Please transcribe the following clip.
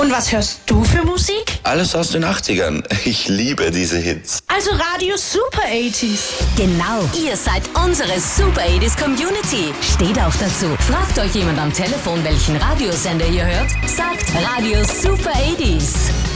Und was hörst du für Musik? Alles aus den 80ern. Ich liebe diese Hits. Also Radio Super 80s. Genau, ihr seid unsere Super 80s Community. Steht auch dazu. Fragt euch jemand am Telefon, welchen Radiosender ihr hört? Sagt Radio Super 80s.